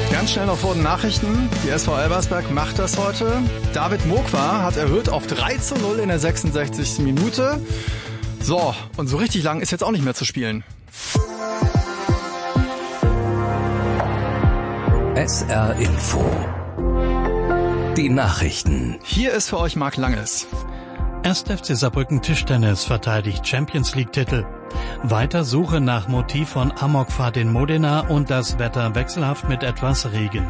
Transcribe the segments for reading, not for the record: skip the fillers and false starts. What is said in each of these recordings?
Ganz schnell noch vor den Nachrichten. Die SV Elversberg macht das heute. David Mokwa hat erhöht auf 3:0 in der 66. Minute. So, und so richtig lang ist jetzt auch nicht mehr zu spielen. SR Info. Die Nachrichten. Hier ist für euch Marc Langes. 1. FC Saarbrücken Tischtennis verteidigt Champions-League-Titel. Weiter Suche nach Motiv von Amokfahrt in Modena und das Wetter wechselhaft mit etwas Regen.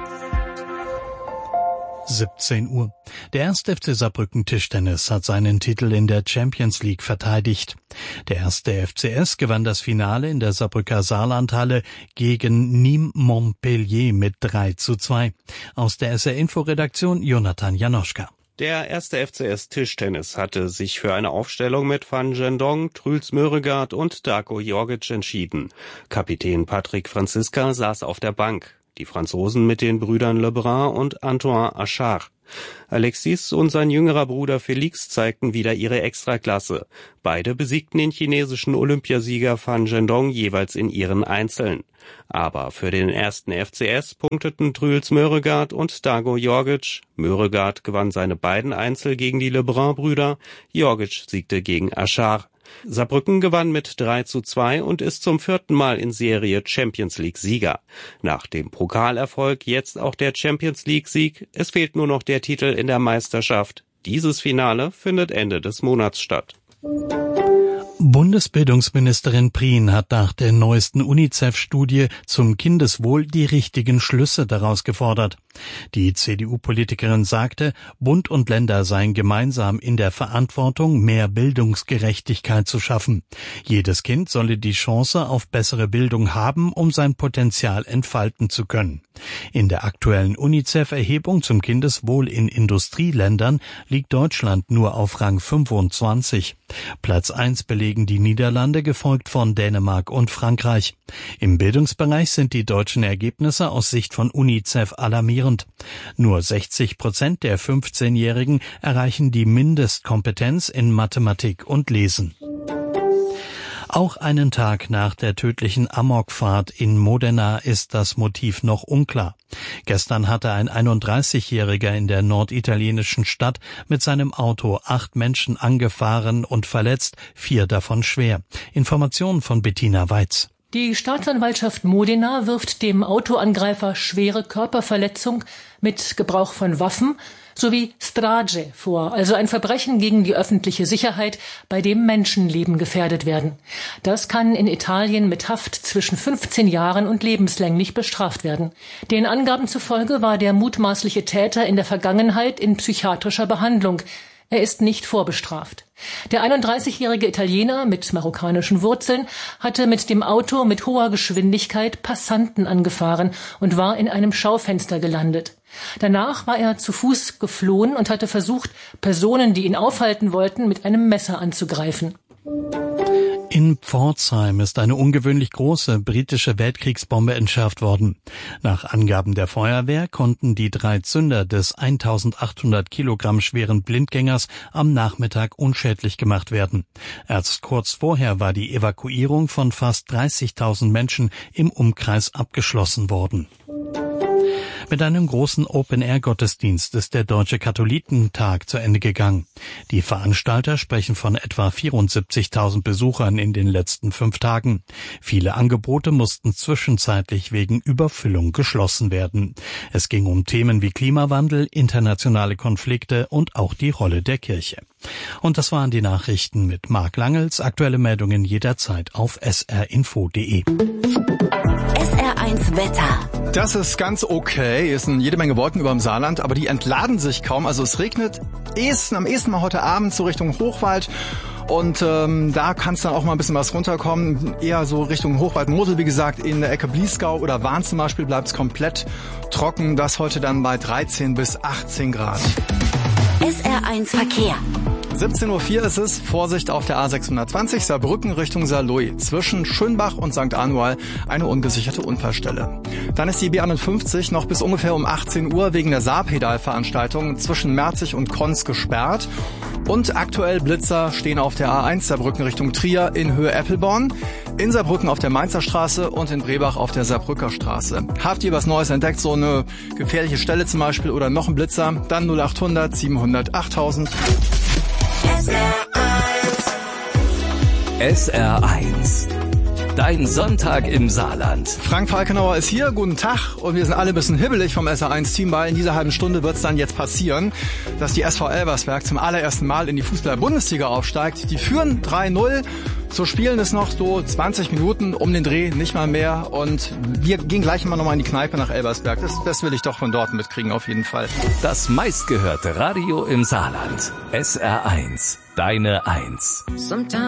17 Uhr. Der 1. FC Saarbrücken Tischtennis hat seinen Titel in der Champions League verteidigt. Der 1. FCS gewann das Finale in der Saarbrücker Saarlandhalle gegen Nîmes Montpellier mit 3:2. Aus der SR-Info-Redaktion Jonathan Janoschka. Der 1. FCS Tischtennis hatte sich für eine Aufstellung mit Van Gendong, Truls Møregard und Darko Jorgic entschieden. Kapitän Patrick Franziska saß auf der Bank. Die Franzosen mit den Brüdern Lebrun und Antoine Achard. Alexis und sein jüngerer Bruder Felix zeigten wieder ihre Extraklasse. Beide besiegten den chinesischen Olympiasieger Van Gendong jeweils in ihren Einzeln. Aber für den 1. FCS punkteten Truls Møregard und Darko Jorgic. Møregard gewann seine beiden Einzel gegen die Lebrun-Brüder, Jorgic siegte gegen Achard. Saarbrücken gewann mit 3:2 und ist zum 4. Mal in Serie Champions-League-Sieger. Nach dem Pokalerfolg jetzt auch der Champions-League-Sieg. Es fehlt nur noch der Titel in der Meisterschaft. Dieses Finale findet Ende des Monats statt. Bundesbildungsministerin Prien hat nach der neuesten UNICEF-Studie zum Kindeswohl die richtigen Schlüsse daraus gefordert. Die CDU-Politikerin sagte, Bund und Länder seien gemeinsam in der Verantwortung, mehr Bildungsgerechtigkeit zu schaffen. Jedes Kind solle die Chance auf bessere Bildung haben, um sein Potenzial entfalten zu können. In der aktuellen UNICEF-Erhebung zum Kindeswohl in Industrieländern liegt Deutschland nur auf Rang 25. Platz 1 belegen die Niederlande, gefolgt von Dänemark und Frankreich. Im Bildungsbereich sind die deutschen Ergebnisse aus Sicht von UNICEF alarmierend. Nur 60% der 15-Jährigen erreichen die Mindestkompetenz in Mathematik und Lesen. Auch einen Tag nach der tödlichen Amokfahrt in Modena ist das Motiv noch unklar. Gestern hatte ein 31-Jähriger in der norditalienischen Stadt mit seinem Auto 8 Menschen angefahren und verletzt, 4 davon schwer. Informationen von Bettina Weitz. Die Staatsanwaltschaft Modena wirft dem Autoangreifer schwere Körperverletzung mit Gebrauch von Waffen sowie Strage vor, also ein Verbrechen gegen die öffentliche Sicherheit, bei dem Menschenleben gefährdet werden. Das kann in Italien mit Haft zwischen 15 Jahren und lebenslänglich bestraft werden. Den Angaben zufolge war der mutmaßliche Täter in der Vergangenheit in psychiatrischer Behandlung. Er ist nicht vorbestraft. Der 31-jährige Italiener mit marokkanischen Wurzeln hatte mit dem Auto mit hoher Geschwindigkeit Passanten angefahren und war in einem Schaufenster gelandet. Danach war er zu Fuß geflohen und hatte versucht, Personen, die ihn aufhalten wollten, mit einem Messer anzugreifen. In Pforzheim ist eine ungewöhnlich große britische Weltkriegsbombe entschärft worden. Nach Angaben der Feuerwehr konnten die 3 Zünder des 1800 Kilogramm schweren Blindgängers am Nachmittag unschädlich gemacht werden. Erst kurz vorher war die Evakuierung von fast 30.000 Menschen im Umkreis abgeschlossen worden. Mit einem großen Open-Air-Gottesdienst ist der Deutsche Katholikentag zu Ende gegangen. Die Veranstalter sprechen von etwa 74.000 Besuchern in den letzten 5 Tagen. Viele Angebote mussten zwischenzeitlich wegen Überfüllung geschlossen werden. Es ging um Themen wie Klimawandel, internationale Konflikte und auch die Rolle der Kirche. Und das waren die Nachrichten mit Marc Langels. Aktuelle Meldungen jederzeit auf srinfo.de. SR1 Wetter. Das ist ganz okay. Es sind jede Menge Wolken über dem Saarland, aber die entladen sich kaum. Also es regnet am ehesten mal heute Abend so Richtung Hochwald. Und da kann es dann auch mal ein bisschen was runterkommen. Eher so Richtung Hochwald-Mosel, wie gesagt, in der Ecke Bliesgau oder Wahn zum Beispiel bleibt es komplett trocken. Das heute dann bei 13 bis 18 Grad. SR1 Verkehr. 17:04 Uhr ist es. Vorsicht auf der A620 Saarbrücken Richtung Saarlouis. Zwischen Schönbach und St. Anual eine ungesicherte Unfallstelle. Dann ist die B51 noch bis ungefähr um 18 Uhr wegen der Saarpedalveranstaltung zwischen Merzig und Konz gesperrt. Und aktuell Blitzer stehen auf der A1 Saarbrücken Richtung Trier in Höhe Eppelborn, in Saarbrücken auf der Mainzer Straße und in Brebach auf der Saarbrücker Straße. Habt ihr was Neues entdeckt, so eine gefährliche Stelle zum Beispiel oder noch ein Blitzer? Dann 0800 700 8000. SR1. Dein Sonntag im Saarland. Frank Falkenauer ist hier, guten Tag, und wir sind alle ein bisschen hibbelig vom SR1-Team, weil in dieser halben Stunde wird es dann jetzt passieren, dass die SV Elversberg zum allerersten Mal in die Fußball-Bundesliga aufsteigt. Die führen 3-0, so spielen es noch so 20 Minuten um den Dreh, nicht mal mehr, und wir gehen gleich mal nochmal in die Kneipe nach Elversberg. Das will ich doch von dort mitkriegen, auf jeden Fall. Das meistgehörte Radio im Saarland. SR1. Deine 1.